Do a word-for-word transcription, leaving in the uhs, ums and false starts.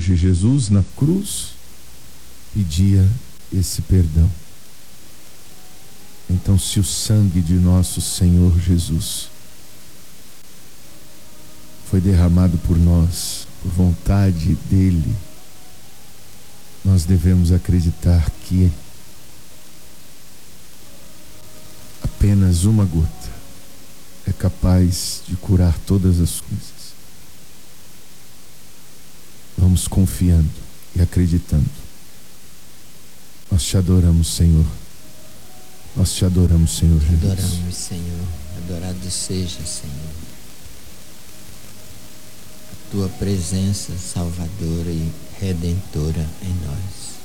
hoje Jesus na cruz pedia esse perdão. Então, se o sangue de nosso Senhor Jesus foi derramado por nós, por vontade dele, nós devemos acreditar que apenas uma gota é capaz de curar todas as coisas. Vamos confiando e acreditando. Nós te adoramos, Senhor. Nós te adoramos, Senhor Jesus. Adoramos, Senhor. Adorado seja, Senhor, a tua presença salvadora e redentora em nós.